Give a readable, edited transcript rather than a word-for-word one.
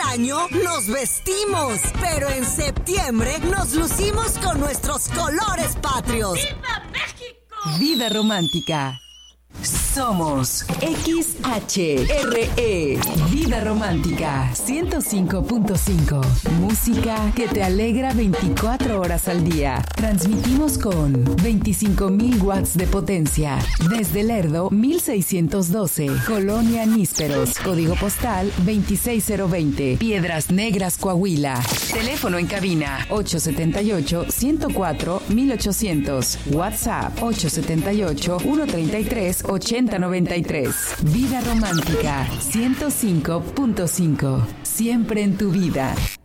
año nos vestimos, pero en septiembre nos lucimos con nuestros colores patrios. ¡Viva México! Vida romántica. Somos XHRE, Vida Romántica 105.5. Música que te alegra 24 horas al día. Transmitimos con 25,000 watts de potencia. Desde Lerdo, 1612. Colonia Nísperos. Código postal 26020. Piedras Negras, Coahuila. Teléfono en cabina 878-104-1800. WhatsApp 878-133-8093. Vida Romántica 105.5. Siempre en tu vida.